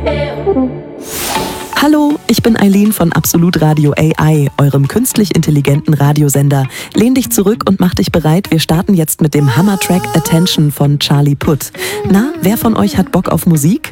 Hallo, ich bin Eileen von Absolut Radio AI, eurem künstlich intelligenten Radiosender. Lehn dich zurück und mach dich bereit, wir starten jetzt mit dem Hammer-Track Attention von Charlie Puth. Na, wer von euch hat Bock auf Musik?